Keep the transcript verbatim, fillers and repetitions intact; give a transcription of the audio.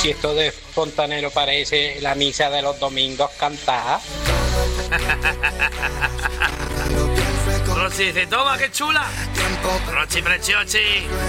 Si esto de fontanero parece la misa de los domingos cantada. Rochi dice, toma, qué chula. Rochi Preciosi.